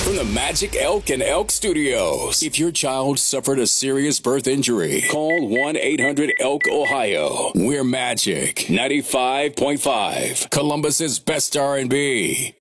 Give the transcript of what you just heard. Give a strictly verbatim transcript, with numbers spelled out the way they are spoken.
from the Magic Elk and Elk Studios. If your child suffered a serious birth injury, call one eight hundred elk ohio. We're Magic ninety-five point five, Columbus's best R and B.